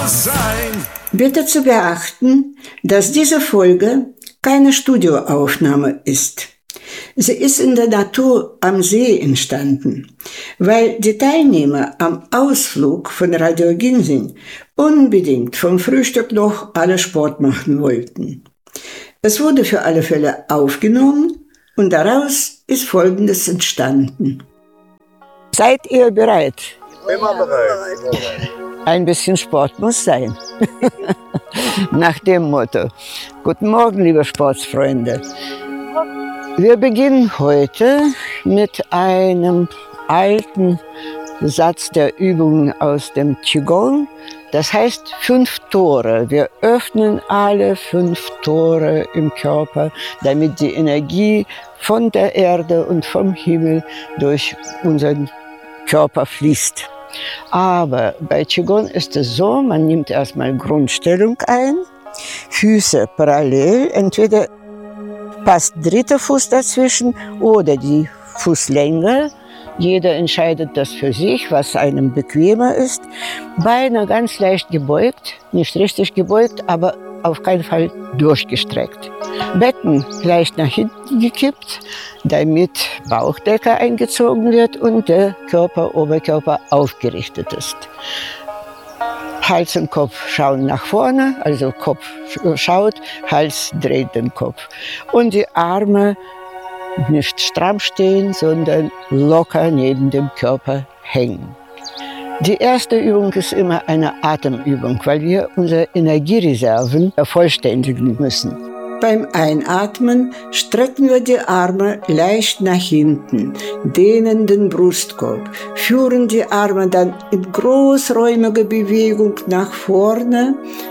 muss sein. Bitte zu beachten, dass diese Folge keine Studioaufnahme ist. Sie ist in der Natur am See entstanden, weil die Teilnehmer am Ausflug von Radio Ginsing unbedingt vom Frühstück noch alle Sport machen wollten. Es wurde für alle Fälle aufgenommen und daraus ist Folgendes entstanden. Seid ihr bereit? Immer bereit. Ein bisschen Sport muss sein. Nach dem Motto. Guten Morgen, liebe Sportsfreunde. Wir beginnen heute mit einem alten Satz der Übungen aus dem Qigong. Das heißt 5 Tore. Wir öffnen alle 5 Tore im Körper, damit die Energie von der Erde und vom Himmel durch unseren Körper fließt. Aber bei Qigong ist es so, man nimmt erstmal Grundstellung ein, Füße parallel, entweder passt dritter Fuß dazwischen oder die Fußlänge. Jeder entscheidet das für sich, was einem bequemer ist. Beine ganz leicht gebeugt, nicht richtig gebeugt, aber auf keinen Fall durchgestreckt. Becken leicht nach hinten gekippt, damit Bauchdecke eingezogen wird und der Oberkörper aufgerichtet ist. Hals und Kopf schauen nach vorne, also Kopf schaut, Hals dreht den Kopf. Und die Arme nicht stramm stehen, sondern locker neben dem Körper hängen. Die erste Übung ist immer eine Atemübung, weil wir unsere Energiereserven vervollständigen müssen. Beim Einatmen strecken wir die Arme leicht nach hinten, dehnen den Brustkorb, führen die Arme dann in großräumiger Bewegung nach vorne,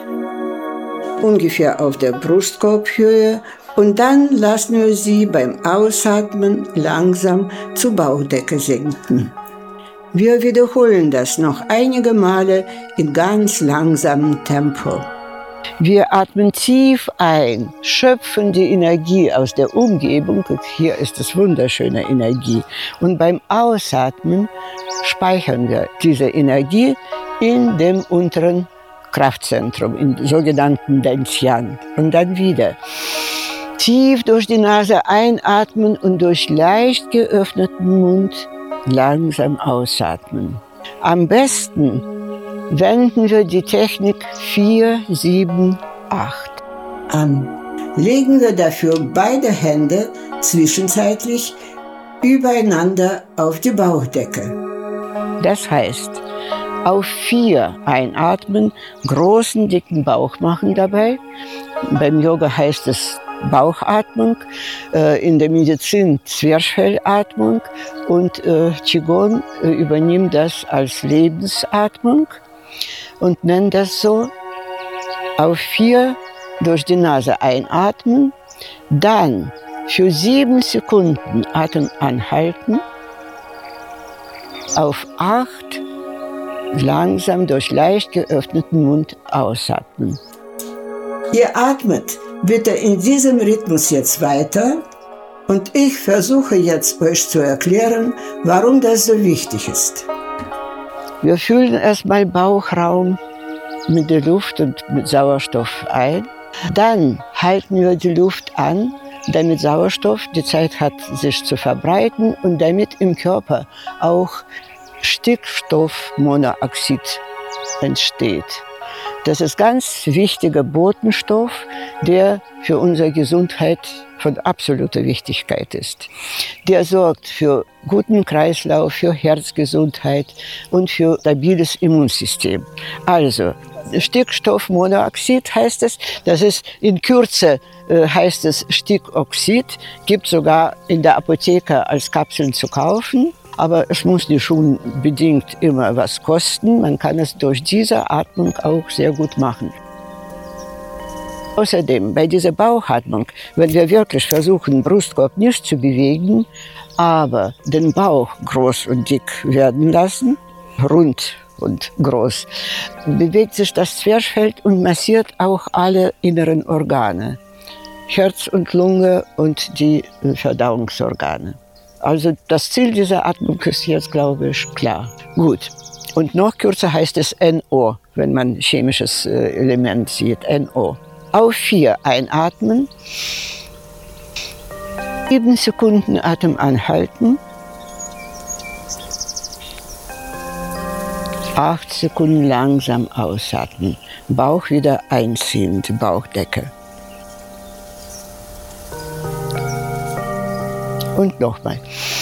ungefähr auf der Brustkorbhöhe, und dann lassen wir sie beim Ausatmen langsam zur Bauchdecke senken. Wir wiederholen das noch einige Male in ganz langsamem Tempo. Wir atmen tief ein, schöpfen die Energie aus der Umgebung. Hier ist es wunderschöne Energie. Und beim Ausatmen speichern wir diese Energie in dem unteren Kraftzentrum, im sogenannten Dantian. Und dann wieder tief durch die Nase einatmen und durch leicht geöffneten Mund langsam ausatmen. Am besten wenden wir die Technik 4, 7, 8 an. Legen wir dafür beide Hände zwischenzeitlich übereinander auf die Bauchdecke. Das heißt, auf 4 einatmen, großen, dicken Bauch machen dabei. Beim Yoga heißt es Bauchatmung, in der Medizin Zwerchfellatmung und Qigong übernimmt das als Lebensatmung und nennt das so: auf 4 durch die Nase einatmen, dann für 7 Sekunden Atem anhalten, auf 8 langsam durch leicht geöffneten Mund ausatmen. Ihr atmet bitte in diesem Rhythmus jetzt weiter und ich versuche jetzt euch zu erklären, warum das so wichtig ist. Wir füllen erstmal Bauchraum mit der Luft und mit Sauerstoff ein. Dann halten wir die Luft an, damit Sauerstoff die Zeit hat, sich zu verbreiten und damit im Körper auch Stickstoffmonoxid entsteht. Das ist ganz wichtiger Botenstoff, der für unsere Gesundheit von absoluter Wichtigkeit ist. Der sorgt für guten Kreislauf, für Herzgesundheit und für stabiles Immunsystem. Also Stickstoffmonoxid heißt es, das ist in Kürze heißt es Stickoxid, gibt sogar in der Apotheke als Kapseln zu kaufen. Aber es muss nicht unbedingt immer was kosten. Man kann es durch diese Atmung auch sehr gut machen. Außerdem, bei dieser Bauchatmung, wenn wir wirklich versuchen, Brustkorb nicht zu bewegen, aber den Bauch groß und dick werden lassen, rund und groß, bewegt sich das Zwerchfell und massiert auch alle inneren Organe, Herz und Lunge und die Verdauungsorgane. Also das Ziel dieser Atmung ist jetzt, glaube ich, klar. Gut. Und noch kürzer heißt es NO wenn man chemisches Element sieht, NO. Auf 4 einatmen, 7 Sekunden Atem anhalten, 8 Sekunden langsam ausatmen, Bauch wieder einziehen, die Bauchdecke. Und nochmal.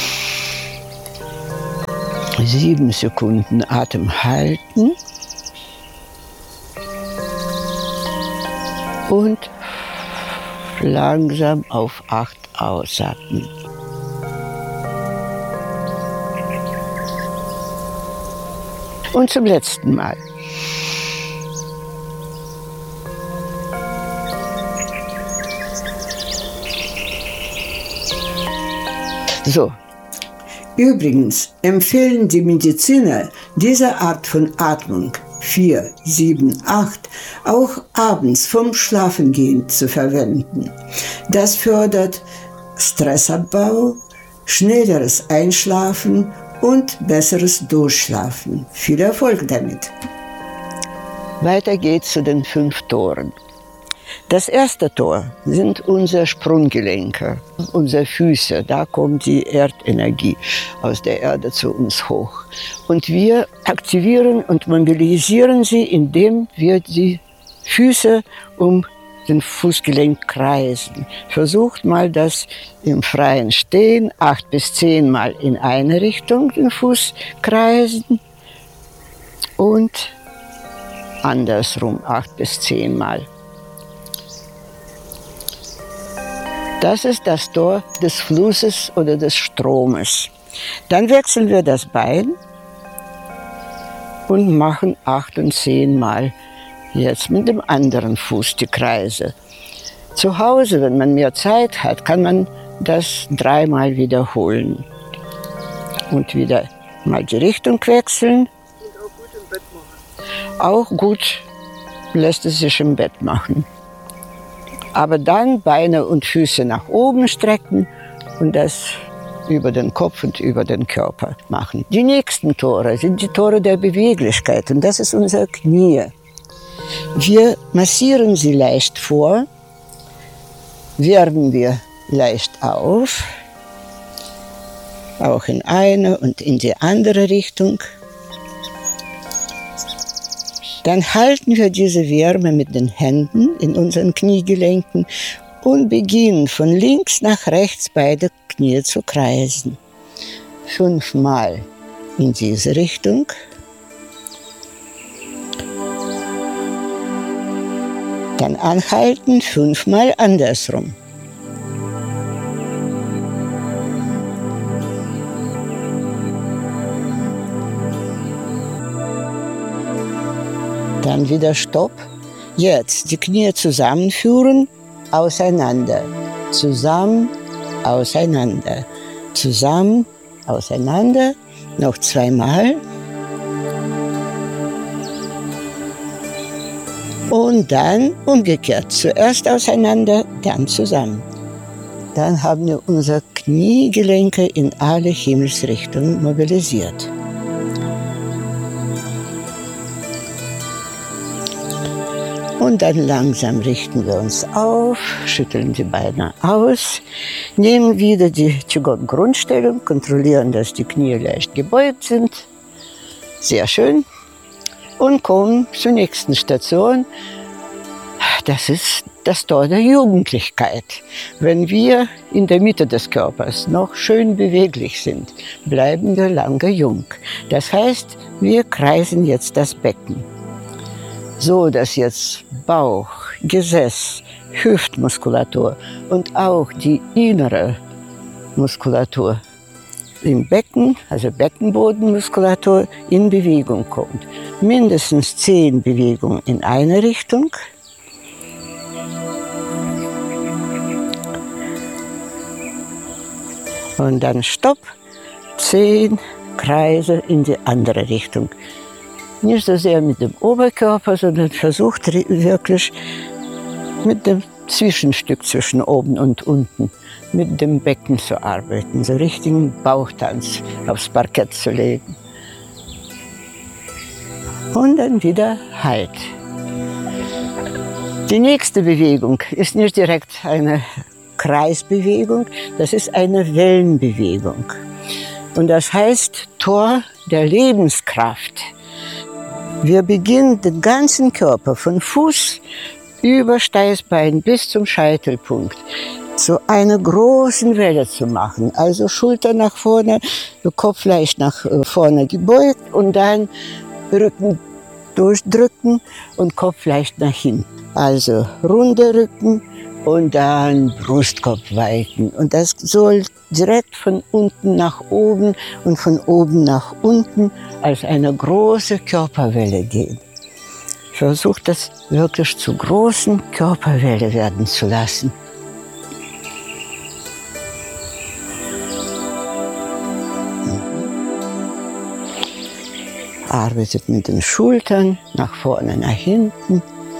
7 Sekunden Atem halten und langsam auf 8 ausatmen. Und zum letzten Mal. So. Übrigens empfehlen die Mediziner diese Art von Atmung 4, 7, 8 auch abends vorm Schlafengehen zu verwenden. Das fördert Stressabbau, schnelleres Einschlafen und besseres Durchschlafen. Viel Erfolg damit! Weiter geht's zu den 5 Toren. Das erste Tor sind unsere Sprunggelenke, unsere Füße. Da kommt die Erdenergie aus der Erde zu uns hoch. Und wir aktivieren und mobilisieren sie, indem wir die Füße um den Fußgelenk kreisen. Versucht mal das im freien Stehen, 8 bis 10 Mal in eine Richtung den Fuß kreisen und andersrum 8 bis 10 Mal. Das ist das Tor des Flusses oder des Stromes. Dann wechseln wir das Bein und machen 8 und 10 Mal jetzt mit dem anderen Fuß die Kreise. Zu Hause, wenn man mehr Zeit hat, kann man das 3 Mal wiederholen. Und wieder mal die Richtung wechseln. Und auch gut im Bett machen. Auch gut lässt es sich im Bett machen. Aber dann Beine und Füße nach oben strecken und das über den Kopf und über den Körper machen. Die nächsten Tore sind die Tore der Beweglichkeit und das ist unser Knie. Wir massieren sie leicht vor, wärmen wir leicht auf, auch in eine und in die andere Richtung. Dann halten wir diese Wärme mit den Händen in unseren Kniegelenken und beginnen von links nach rechts beide Knie zu kreisen. 5 Mal in diese Richtung. Dann anhalten, 5 Mal andersrum. Dann wieder Stopp. Jetzt die Knie zusammenführen, auseinander. Zusammen, auseinander. Zusammen, auseinander. Noch 2 Mal. Und dann umgekehrt. Zuerst auseinander, dann zusammen. Dann haben wir unsere Kniegelenke in alle Himmelsrichtungen mobilisiert. Und dann langsam richten wir uns auf, schütteln die Beine aus, nehmen wieder die Qigong-Grundstellung, kontrollieren, dass die Knie leicht gebeugt sind. Sehr schön. Und kommen zur nächsten Station. Das ist das Tor der Jugendlichkeit. Wenn wir in der Mitte des Körpers noch schön beweglich sind, bleiben wir lange jung. Das heißt, wir kreisen jetzt das Becken. So dass jetzt Bauch, Gesäß, Hüftmuskulatur und auch die innere Muskulatur im Becken, also Beckenbodenmuskulatur, in Bewegung kommt. Mindestens 10 Bewegungen in eine Richtung. Und dann Stopp, 10 Kreise in die andere Richtung. Nicht so sehr mit dem Oberkörper, sondern versucht wirklich mit dem Zwischenstück zwischen oben und unten, mit dem Becken zu arbeiten, so richtigen Bauchtanz aufs Parkett zu legen. Und dann wieder Halt. Die nächste Bewegung ist nicht direkt eine Kreisbewegung, das ist eine Wellenbewegung. Und das heißt Tor der Lebenskraft. Wir beginnen den ganzen Körper von Fuß über Steißbein bis zum Scheitelpunkt zu einer großen Welle zu machen. Also Schulter nach vorne, Kopf leicht nach vorne gebeugt und dann Rücken durchdrücken und Kopf leicht nach hinten. Also runter Rücken und dann Brustkorb weiten. Und das soll direkt von unten nach oben und von oben nach unten als eine große Körperwelle gehen. Versucht das wirklich zur großen Körperwelle werden zu lassen. Arbeitet mit den Schultern nach vorne, nach hinten.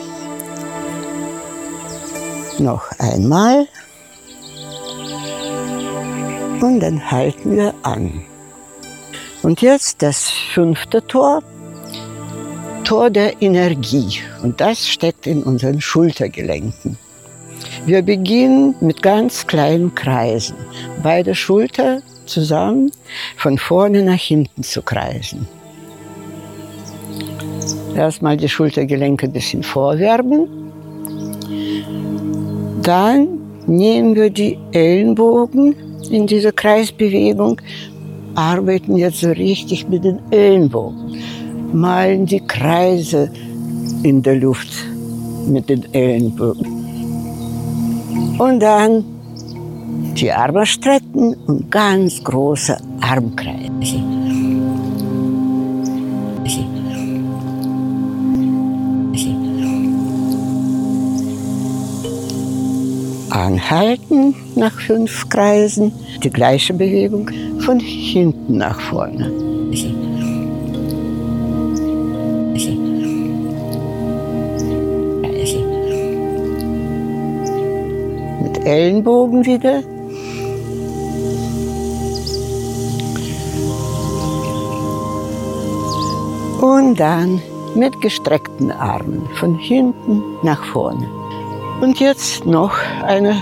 Noch einmal. Und dann halten wir an. Und jetzt das 5. Tor. Tor der Energie. Und das steckt in unseren Schultergelenken. Wir beginnen mit ganz kleinen Kreisen. Beide Schultern zusammen von vorne nach hinten zu kreisen. Erstmal die Schultergelenke ein bisschen vorwärmen. Dann nehmen wir die Ellenbogen in diese Kreisbewegung, arbeiten jetzt so richtig mit den Ellenbogen, malen die Kreise in der Luft mit den Ellenbogen. Und dann die Arme strecken und ganz große Armkreise. Anhalten nach 5 Kreisen, die gleiche Bewegung von hinten nach vorne. Mit Ellenbogen wieder. Und dann mit gestreckten Armen von hinten nach vorne. Und jetzt noch eine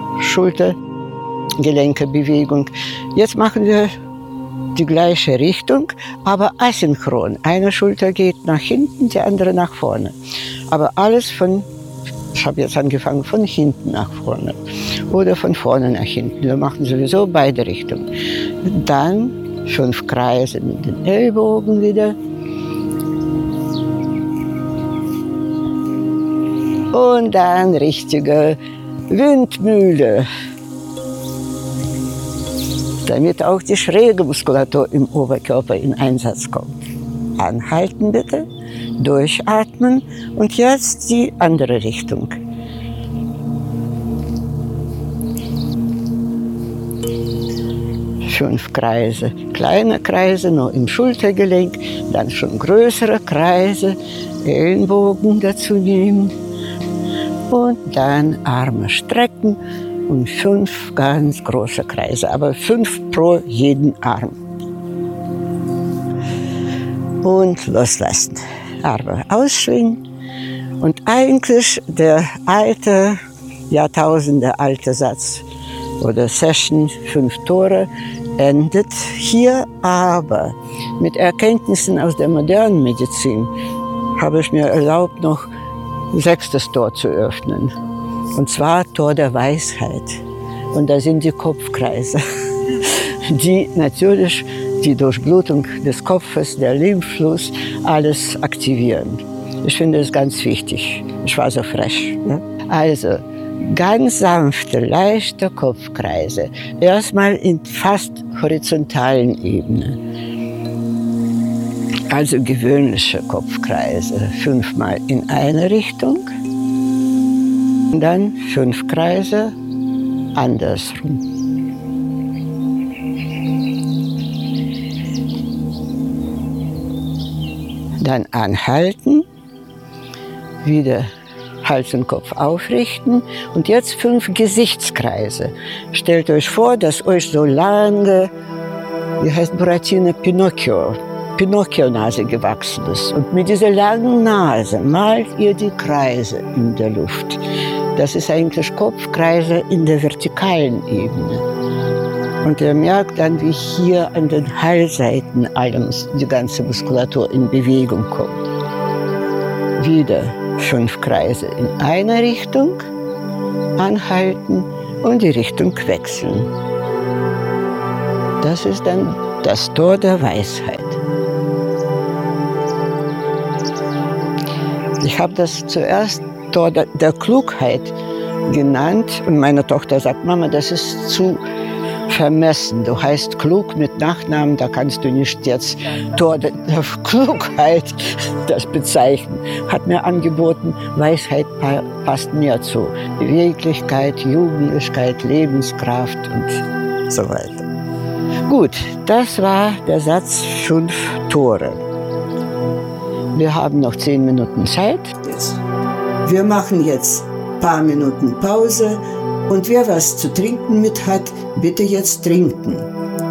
Schultergelenkebewegung. Jetzt machen wir die gleiche Richtung, aber asynchron. Eine Schulter geht nach hinten, die andere nach vorne. Aber alles ich habe jetzt angefangen von hinten nach vorne oder von vorne nach hinten. Wir machen sowieso beide Richtungen. Dann 5 Kreise mit den Ellbogen wieder. Und dann richtige Windmühle, damit auch die schräge Muskulatur im Oberkörper in Einsatz kommt. Anhalten bitte, durchatmen und jetzt die andere Richtung. Fünf Kreise, kleine Kreise nur im Schultergelenk, dann schon größere Kreise, Ellenbogen dazu nehmen. Und dann Arme strecken und 5 ganz große Kreise, aber 5 pro jeden Arm. Und loslassen. Arme ausschwingen. Und eigentlich der alte, Jahrtausende alte Satz oder Session 5 Tore endet hier, aber mit Erkenntnissen aus der modernen Medizin habe ich mir erlaubt, noch 6. Tor zu öffnen. Und zwar Tor der Weisheit. Und da sind die Kopfkreise, die natürlich die Durchblutung des Kopfes, der Lymphfluss, alles aktivieren. Ich finde es ganz wichtig. Ich war so frech. Ne? Also ganz sanfte, leichte Kopfkreise. Erstmal in fast horizontalen Ebene. Also gewöhnliche Kopfkreise, 5-mal in eine Richtung, und dann 5 Kreise andersrum. Dann anhalten, wieder Hals und Kopf aufrichten und jetzt 5 Gesichtskreise. Stellt euch vor, dass euch so lange, wie heißt Buratino, Pinocchio, Pinocchio-Nase gewachsen ist. Und mit dieser langen Nase malt ihr die Kreise in der Luft. Das ist eigentlich Kopfkreise in der vertikalen Ebene. Und ihr merkt dann, wie hier an den Halsseiten die ganze Muskulatur in Bewegung kommt. Wieder 5 Kreise in eine Richtung, anhalten und die Richtung wechseln. Das ist dann das Tor der Weisheit. Ich habe das zuerst Tor der Klugheit genannt und meine Tochter sagt, Mama, das ist zu vermessen. Du heißt klug mit Nachnamen, da kannst du nicht jetzt Tor der Klugheit das bezeichnen. Hat mir angeboten, Weisheit passt mir zu. Beweglichkeit, Jugendlichkeit, Lebenskraft und so weiter. Gut, das war der Satz 5 Tore. Wir haben noch 10 Minuten Zeit. Wir machen jetzt ein paar Minuten Pause und wer was zu trinken mit hat, bitte jetzt trinken.